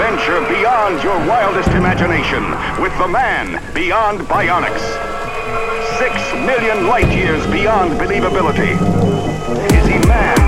adventure beyond your wildest imagination with the man beyond bionics. 6 million light years beyond believability. Is he man